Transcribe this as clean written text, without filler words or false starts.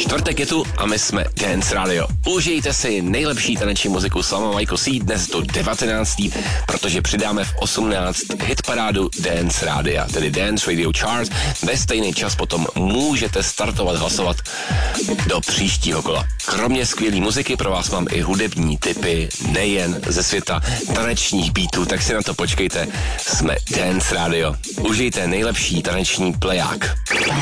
Čtvrtek je tu a my jsme Dance Radio. Užijte si nejlepší taneční muziku s váma Michael C. dnes do 19. protože přidáme v 18 hitparádu Dance Radia, tedy Dance Radio Chart. Ve stejný čas potom můžete startovat, hlasovat do příštího kola. Kromě skvělé muziky pro vás mám i hudební tipy, nejen ze světa tanečních beatů, tak si na to počkejte. Jsme Dance Radio. Užijte nejlepší taneční pleják.